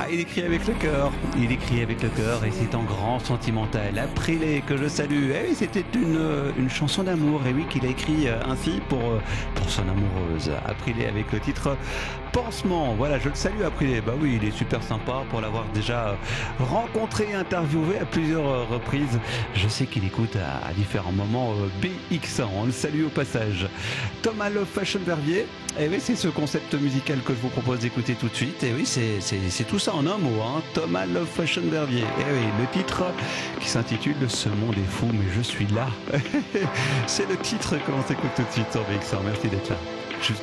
Ah, il écrit avec le cœur. Il écrit avec le cœur et c'est en grand sentimental. Aprile que je salue. Eh oui, c'était une chanson d'amour. Et oui, qu'il a écrit ainsi pour son amoureuse. Aprile avec le titre Pansement. Voilà, je le salue Aprile. Bah oui, il est super sympa pour l'avoir déjà rencontré et interviewé à plusieurs reprises. Je sais qu'il écoute à différents moments BX1. On le salue au passage. Thomas Love Fashion Verviers. Et oui, c'est ce concept musical que je vous propose d'écouter tout de suite. Et oui, c'est tout ça en un mot, hein. Thomas Love Fashion Verviers. Et oui, le titre qui s'intitule Ce monde est fou, mais je suis là. C'est le titre que l'on s'écoute tout de suite sur BX1. Merci d'être là.